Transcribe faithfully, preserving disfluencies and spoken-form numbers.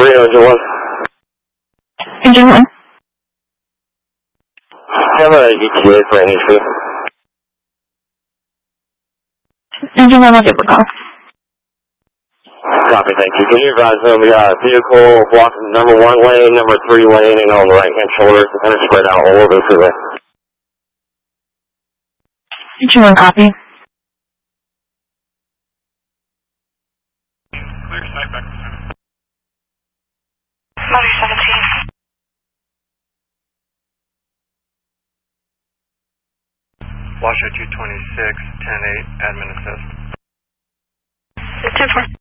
Reno, engine one. Engine one. Have a E T A for N H V. Engine one will give a call. Copy, thank you. Can you advise them we got a vehicle blocking number one lane, number three lane, and on the right hand shoulder, kind of spread out all over the freeway. Engine one copy. Clear sight back to center. Motor seventeen. Washer two twenty-six, ten eight, admin assist. ten four.